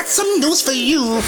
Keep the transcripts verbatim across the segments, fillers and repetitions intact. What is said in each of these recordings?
some news for you.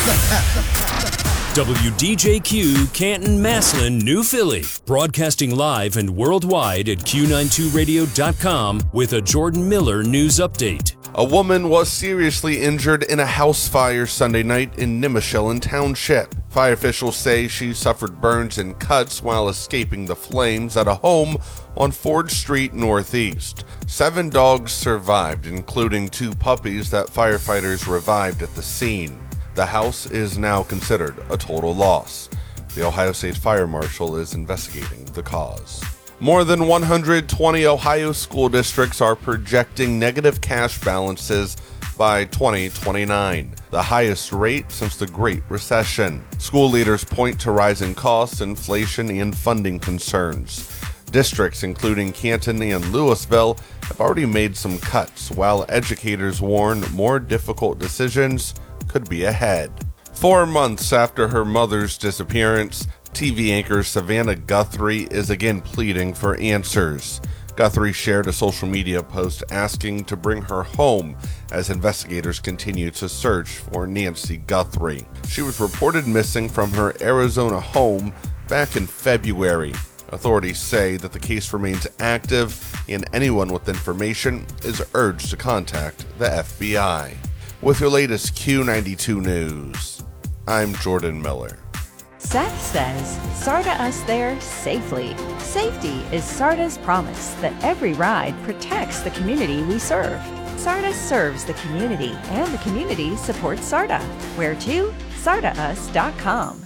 W D J Q, Canton, Massillon, New Philly. Broadcasting live and worldwide at Q ninety-two radio dot com with a Jordan Miller news update. A woman was seriously injured in a house fire Sunday night in Nimishillen Township. Fire officials say she suffered burns and cuts while escaping the flames at a home on Ford Street Northeast. Seven dogs survived, including two puppies that firefighters revived at the scene. The house is now considered a total loss. The Ohio State Fire Marshal is investigating the cause. More than one hundred twenty Ohio school districts are projecting negative cash balances by twenty twenty-nine, the highest rate since the Great Recession. School leaders point to rising costs, inflation, and funding concerns. Districts including Canton and Louisville have already made some cuts, while educators warn more difficult decisions could be ahead. Four months after her mother's disappearance, T V anchor Savannah Guthrie is again pleading for answers. Guthrie shared a social media post asking to bring her home as investigators continue to search for Nancy Guthrie. She was reported missing from her Arizona home back in February. Authorities say that the case remains active and anyone with information is urged to contact the F B I. With your latest Q ninety-two news, I'm Jordan Miller. Seth says, SARTA us there safely. Safety is SARTA's promise that every ride protects the community we serve. SARTA serves the community, and the community supports SARTA. Where to? sarta us dot com.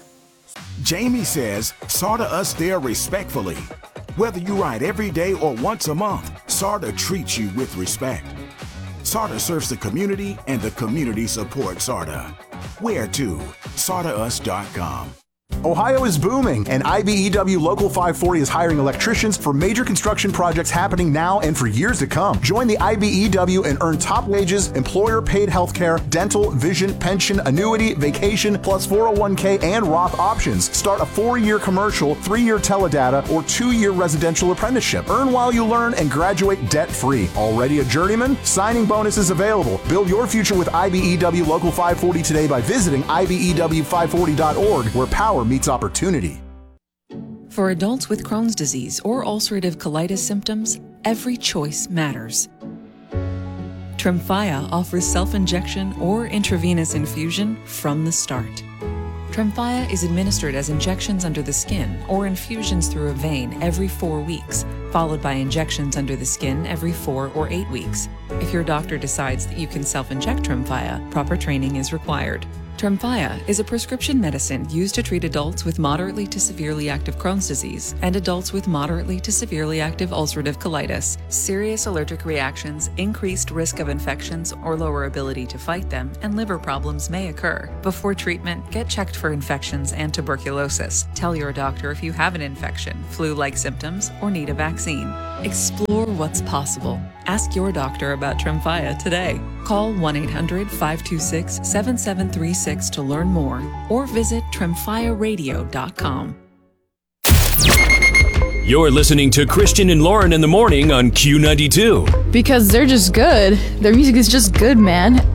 Jamie says, SARTA us there respectfully. Whether you ride every day or once a month, SARTA treats you with respect. SARTA serves the community, and the community supports SARTA. Where to? sarta us dot com. Ohio is booming, and I B E W Local five forty is hiring electricians for major construction projects happening now and for years to come. Join the I B E W and earn top wages, employer-paid healthcare, dental, vision, pension, annuity, vacation, plus four oh one k and Roth options. Start a four-year commercial, three-year teledata, or two-year residential apprenticeship. Earn while you learn and graduate debt-free. Already a journeyman? Signing bonuses available. Build your future with I B E W Local five forty today by visiting I B E W five forty dot org, where power meets opportunity. For adults with Crohn's disease or ulcerative colitis symptoms, every choice matters. Tremfya offers self-injection or intravenous infusion from the start. Tremfya is administered as injections under the skin or infusions through a vein every four weeks, followed by injections under the skin every four or eight weeks. If your doctor decides that you can self-inject Tremfya, proper training is required. Tremfya is a prescription medicine used to treat adults with moderately to severely active Crohn's disease and adults with moderately to severely active ulcerative colitis. Serious allergic reactions, increased risk of infections or lower ability to fight them, and liver problems may occur. Before treatment, get checked for infections and tuberculosis. Tell your doctor if you have an infection, flu-like symptoms, or need a vaccine. Explore what's possible. Ask your doctor about Tremfya today. Call one eight hundred five two six seven seven three six to learn more or visit tremfya radio dot com. You're listening to Christian and Lauren in the morning on Q ninety-two. Because they're just good. Their music is just good, man.